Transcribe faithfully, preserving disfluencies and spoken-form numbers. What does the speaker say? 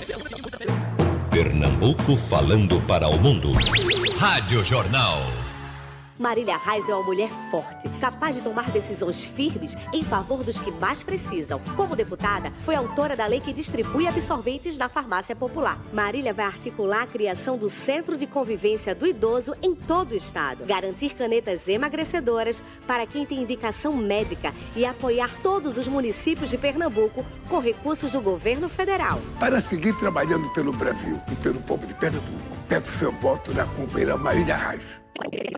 Pernambuco falando para o mundo. Rádio Jornal. Marília Reis é uma mulher forte, capaz de tomar decisões firmes em favor dos que mais precisam. Como deputada, foi autora da lei que distribui absorventes na farmácia popular. Marília vai articular a criação do Centro de Convivência do Idoso em todo o estado, garantir canetas emagrecedoras para quem tem indicação médica e apoiar todos os municípios de Pernambuco com recursos do governo federal. Para seguir trabalhando pelo Brasil e pelo povo de Pernambuco, peço seu voto na companheira Marília Reis.